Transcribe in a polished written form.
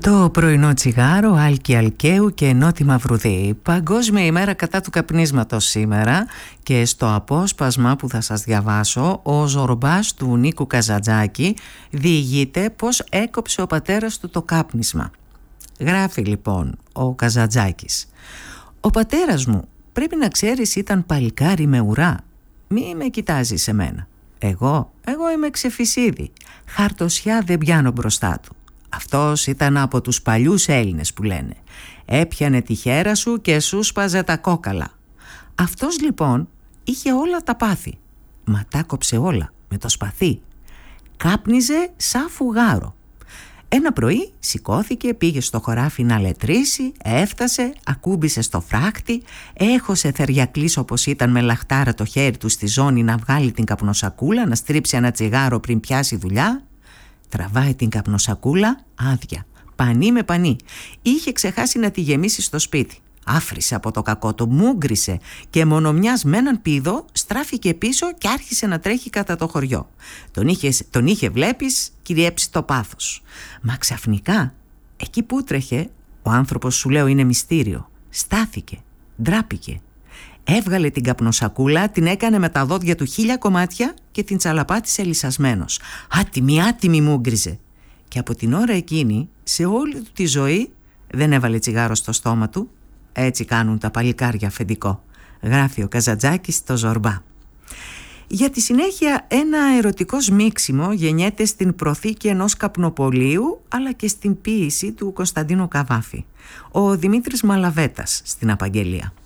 Το πρωινό τσιγάρο, Άλκη Αλκαίου και Νότι Μαυρουδή. Παγκόσμια ημέρα κατά του καπνίσματος σήμερα, και στο απόσπασμα που θα σας διαβάσω, ο Ζορμπάς του Νίκου Καζαντζάκη διηγείται πως έκοψε ο πατέρας του το κάπνισμα. Γράφει λοιπόν ο Καζαντζάκης: «Ο πατέρας μου, πρέπει να ξέρεις, ήταν παλικάρι με ουρά. Μη με κοιτάζεις εμένα. Εγώ είμαι ξεφυσίδι. Χαρτοσιά δεν πιάνω μπροστά του. Αυτός ήταν από τους παλιούς Έλληνες που λένε. Έπιανε τη χέρα σου και σου σπάζε τα κόκαλα. Αυτός λοιπόν είχε όλα τα πάθη. Μα τα κόψε όλα με το σπαθί. Κάπνιζε σαν φουγάρο. Ένα πρωί σηκώθηκε, πήγε στο χωράφι να λετρήσει, έφτασε, ακούμπησε στο φράχτη, έχωσε θεριακλής όπως ήταν με λαχτάρα το χέρι του στη ζώνη να βγάλει την καπνοσακούλα, να στρίψει ένα τσιγάρο πριν πιάσει δουλειά. Τραβάει την καπνοσακούλα άδεια, πανί με πανί. Είχε ξεχάσει να τη γεμίσει στο σπίτι. Άφρισε από το κακό του, μούγκρισε και μονομιάς με έναν πήδο στράφηκε πίσω και άρχισε να τρέχει κατά το χωριό. Τον είχε βλέπεις, κυριέψει το πάθος. Μα ξαφνικά, εκεί που τρέχε, ο άνθρωπος, σου λέω είναι μυστήριο, στάθηκε, ντράπηκε. Έβγαλε την καπνοσακούλα, την έκανε με τα δόντια του 1000 κομμάτια και την τσαλαπάτησε λυσασμένος. Άτιμη μούγκριζε. Και από την ώρα εκείνη, σε όλη του τη ζωή, δεν έβαλε τσιγάρο στο στόμα του. Έτσι κάνουν τα παλικάρια, αφεντικό. Γράφει ο Καζαντζάκης στο Ζορμπά. Για τη συνέχεια, ένα ερωτικό σμίξιμο γεννιέται στην προθήκη ενός καπνοπωλείου, αλλά και στην ποίηση του Κωνσταντίνου Καβάφη. Ο Δημήτρης Μαλαβέτας στην απαγγελία.